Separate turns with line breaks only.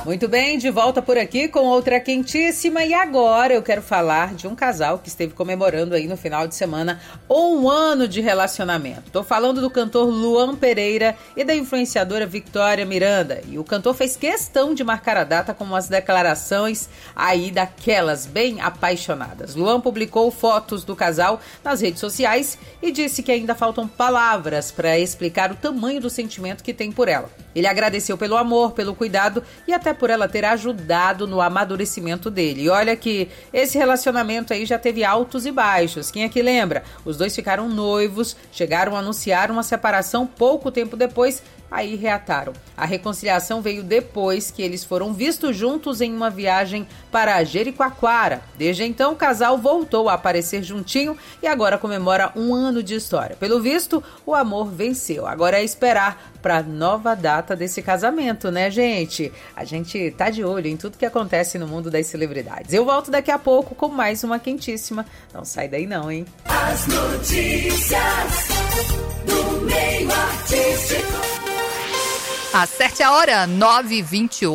Muito bem, de volta por aqui com outra quentíssima. E agora eu quero falar de um casal que esteve comemorando aí no final de semana 1 ano de relacionamento. Tô falando do cantor Luan Pereira e da influenciadora Victoria Miranda. E o cantor fez questão de marcar a data com umas declarações aí daquelas bem apaixonadas. Luan publicou fotos do casal nas redes sociais e disse que ainda faltam palavras para explicar o tamanho do sentimento que tem por ela. Ele agradeceu pelo amor, pelo cuidado e até por ela ter ajudado no amadurecimento dele. E olha que esse relacionamento aí já teve altos e baixos. Quem aqui lembra? Os dois ficaram noivos, chegaram a anunciar uma separação pouco tempo depois, aí reataram. A reconciliação veio depois que eles foram vistos juntos em uma viagem para Jericoacoara. Desde então, o casal voltou a aparecer juntinho e agora comemora 1 ano de história. Pelo visto, o amor venceu. Agora é esperar para nova data desse casamento, né, gente? A gente tá de olho em tudo que acontece no mundo das celebridades. Eu volto daqui a pouco com mais uma quentíssima. Não sai daí não, hein?
As notícias do meio artístico.
Acerte a hora, 9h28.